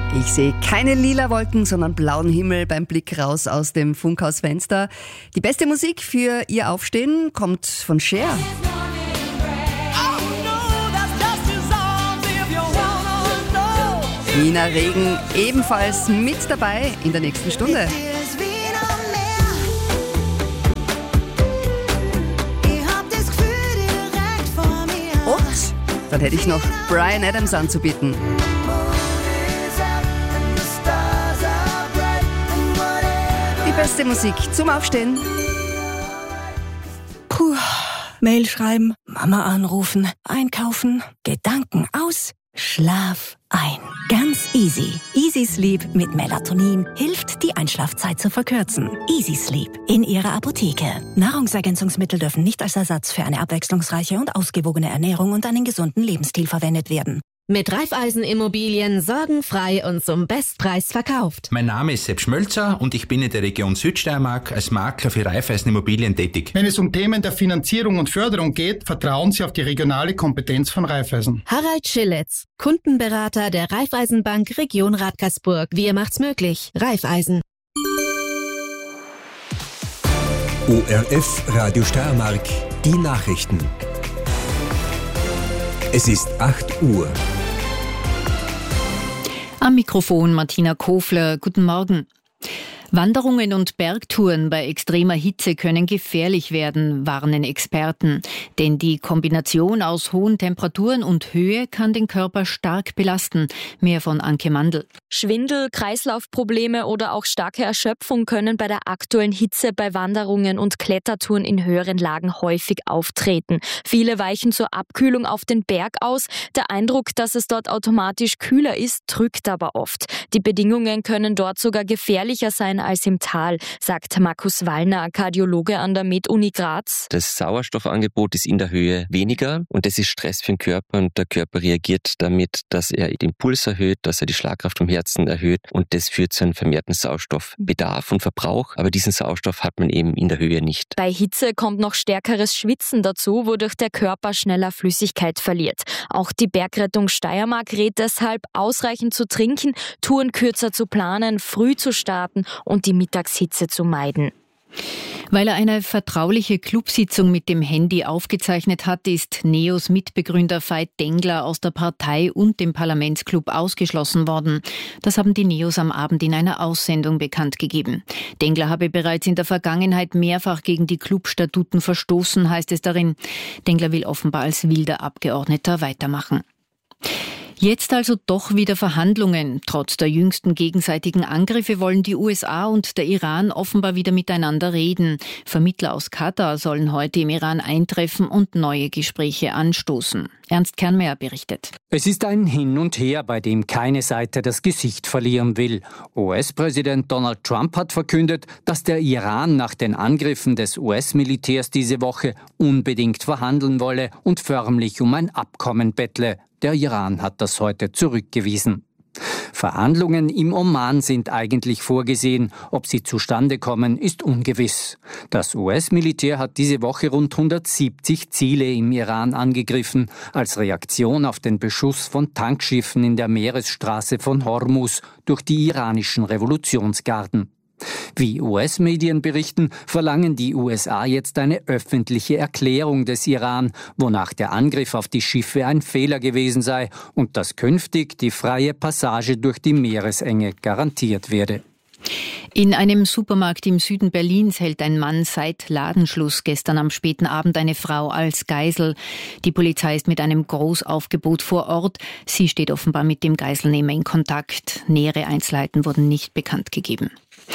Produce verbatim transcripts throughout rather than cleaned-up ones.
Ich sehe keine lila Wolken, sondern blauen Himmel beim Blick raus aus dem Funkhausfenster. Die beste Musik für Ihr Aufstehen kommt von Cher. Nina Regen ebenfalls mit dabei in der nächsten Stunde. Und dann hätte ich noch Bryan Adams anzubieten. Die beste Musik zum Aufstehen. Puh, Mail schreiben, Mama anrufen, einkaufen, Gedanken aus, Schlaf ein. Ganz easy. Easy Sleep mit Melatonin hilft, die Einschlafzeit zu verkürzen. Easy Sleep in Ihrer Apotheke. Nahrungsergänzungsmittel dürfen nicht als Ersatz für eine abwechslungsreiche und ausgewogene Ernährung und einen gesunden Lebensstil verwendet werden. Mit Raiffeisen Immobilien sorgenfrei und zum Bestpreis verkauft. Mein Name ist Sepp Schmölzer und ich bin in der Region Südsteiermark als Makler für Raiffeisen Immobilien tätig. Wenn es um Themen der Finanzierung und Förderung geht, vertrauen Sie auf die regionale Kompetenz von Raiffeisen. Harald Schillitz, Kundenberater der Raiffeisenbank Region Radkersburg. Wir macht's möglich. Raiffeisen. O R F Radio Steiermark, die Nachrichten. Es ist acht Uhr. Am Mikrofon Martina Kofler. Guten Morgen. Wanderungen und Bergtouren bei extremer Hitze können gefährlich werden, warnen Experten. Denn die Kombination aus hohen Temperaturen und Höhe kann den Körper stark belasten. Mehr von Anke Mandl. Schwindel, Kreislaufprobleme oder auch starke Erschöpfung können bei der aktuellen Hitze bei Wanderungen und Klettertouren in höheren Lagen häufig auftreten. Viele weichen zur Abkühlung auf den Berg aus. Der Eindruck, dass es dort automatisch kühler ist, trügt aber oft. Die Bedingungen können dort sogar gefährlicher sein als im Tal, sagt Markus Wallner, Kardiologe an der Med-Uni Graz. Das Sauerstoffangebot ist in der Höhe weniger und das ist Stress für den Körper und der Körper reagiert damit, dass er den Puls erhöht, dass er die Schlagkraft vom Herzen erhöht und das führt zu einem vermehrten Sauerstoffbedarf und Verbrauch, aber diesen Sauerstoff hat man eben in der Höhe nicht. Bei Hitze kommt noch stärkeres Schwitzen dazu, wodurch der Körper schneller Flüssigkeit verliert. Auch die Bergrettung Steiermark rät deshalb, ausreichend zu trinken, Touren kürzer zu planen, früh zu starten und die Mittagshitze zu meiden. Weil er eine vertrauliche Clubsitzung mit dem Handy aufgezeichnet hat, ist Neos Mitbegründer Veit Dengler aus der Partei und dem Parlamentsclub ausgeschlossen worden. Das haben die Neos am Abend in einer Aussendung bekannt gegeben. Dengler habe bereits in der Vergangenheit mehrfach gegen die Clubstatuten verstoßen, heißt es darin. Dengler will offenbar als wilder Abgeordneter weitermachen. Jetzt also doch wieder Verhandlungen. Trotz der jüngsten gegenseitigen Angriffe wollen die U S A und der Iran offenbar wieder miteinander reden. Vermittler aus Katar sollen heute im Iran eintreffen und neue Gespräche anstoßen. Ernst Kernmeyer berichtet. Es ist ein Hin und Her, bei dem keine Seite das Gesicht verlieren will. U S-Präsident Donald Trump hat verkündet, dass der Iran nach den Angriffen des U S-Militärs diese Woche unbedingt verhandeln wolle und förmlich um ein Abkommen bettle. Der Iran hat das heute zurückgewiesen. Verhandlungen im Oman sind eigentlich vorgesehen. Ob sie zustande kommen, ist ungewiss. Das U S-Militär hat diese Woche rund hundertsiebzig Ziele im Iran angegriffen, als Reaktion auf den Beschuss von Tankschiffen in der Meeresstraße von Hormuz durch die iranischen Revolutionsgarden. Wie U S-Medien berichten, verlangen die U S A jetzt eine öffentliche Erklärung des Iran, wonach der Angriff auf die Schiffe ein Fehler gewesen sei und dass künftig die freie Passage durch die Meeresenge garantiert werde. In einem Supermarkt im Süden Berlins hält ein Mann seit Ladenschluss gestern am späten Abend eine Frau als Geisel. Die Polizei ist mit einem Großaufgebot vor Ort. Sie steht offenbar mit dem Geiselnehmer in Kontakt. Nähere Einzelheiten wurden nicht bekannt gegeben.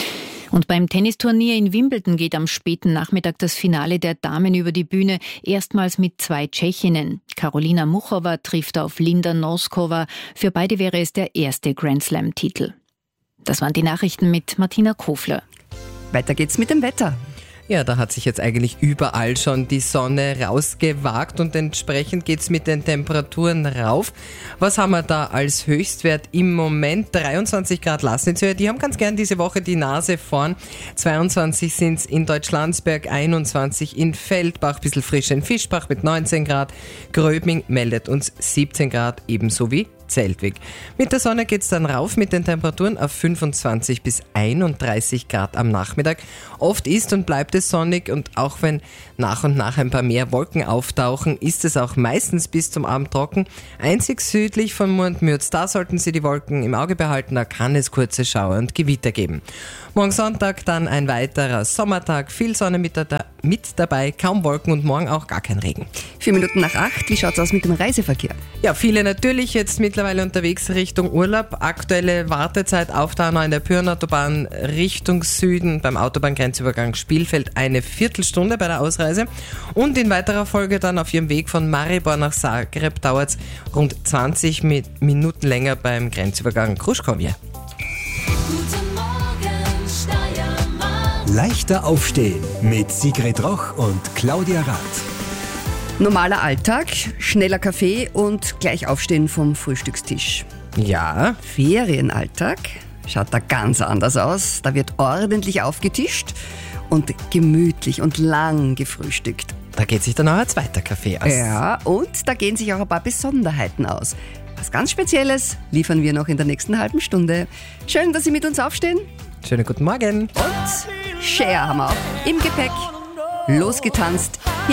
Und beim Tennisturnier in Wimbledon geht am späten Nachmittag das Finale der Damen über die Bühne, erstmals mit zwei Tschechinnen. Karolina Muchova trifft auf Linda Noskova. Für beide wäre es der erste Grand-Slam-Titel. Das waren die Nachrichten mit Martina Kofler. Weiter geht's mit dem Wetter. Ja, da hat sich jetzt eigentlich überall schon die Sonne rausgewagt und entsprechend geht's mit den Temperaturen rauf. Was haben wir da als Höchstwert im Moment? dreiundzwanzig Grad Lassnitzhöhe, die haben ganz gern diese Woche die Nase vorn. zweiundzwanzig sind's in Deutschlandsberg, einundzwanzig in Feldbach, bisschen frisch in Fischbach mit neunzehn Grad. Gröbming meldet uns siebzehn Grad, ebenso wie Zeltweg. Mit der Sonne geht's dann rauf mit den Temperaturen auf fünfundzwanzig bis einunddreißig Grad am Nachmittag. Oft ist und bleibt es sonnig und auch wenn nach und nach ein paar mehr Wolken auftauchen, ist es auch meistens bis zum Abend trocken. Einzig südlich von Murten-Mürz, da sollten Sie die Wolken im Auge behalten, da kann es kurze Schauer und Gewitter geben. Morgen Sonntag dann ein weiterer Sommertag, viel Sonne mit, da- mit dabei, kaum Wolken und morgen auch gar kein Regen. Vier Minuten nach acht, wie schaut's aus mit dem Reiseverkehr? Ja, viele natürlich jetzt mittlerweile unterwegs Richtung Urlaub. Aktuelle Wartezeit auf der A neun der Pyreneenautobahn Richtung Süden beim Autobahngrenzübergang Spielfeld eine Viertelstunde bei der Ausreise. Und in weiterer Folge dann auf ihrem Weg von Maribor nach Zagreb dauert es rund zwanzig Minuten länger beim Grenzübergang Kruškovje. Leichter aufstehen mit Sigrid Roch und Claudia Rath. Normaler Alltag, schneller Kaffee und gleich aufstehen vom Frühstückstisch. Ja. Ferienalltag schaut da ganz anders aus. Da wird ordentlich aufgetischt und gemütlich und lang gefrühstückt. Da geht sich dann auch ein zweiter Kaffee aus. Ja, und da gehen sich auch ein paar Besonderheiten aus. Was ganz Spezielles liefern wir noch in der nächsten halben Stunde. Schön, dass Sie mit uns aufstehen. Schönen guten Morgen. Und Cher haben wir auch im Gepäck. Losgetanzt